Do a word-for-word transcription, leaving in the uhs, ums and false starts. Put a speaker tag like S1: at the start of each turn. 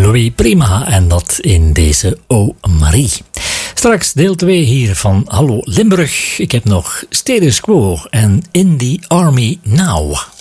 S1: Louis Prima en dat in deze O Marie. Straks deel twee hier van Hallo Limburg. Ik heb nog Status Quo en In the Army Now.